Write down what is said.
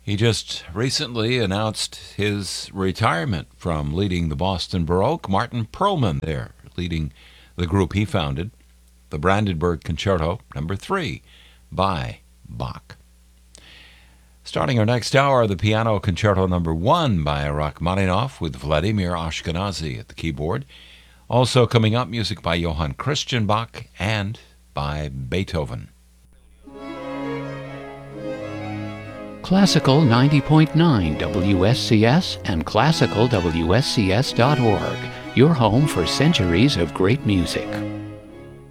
He just recently announced his retirement from leading the Boston Baroque. Martin Perlman there, leading the group he founded, the Brandenburg Concerto No. 3 by Bach. Starting our next hour, the Piano Concerto No. 1 by Rachmaninoff with Vladimir Ashkenazy at the keyboard. Also coming up, music by Johann Christian Bach and by Beethoven. Classical 90.9 WSCS and classicalwscs.org, your home for centuries of great music.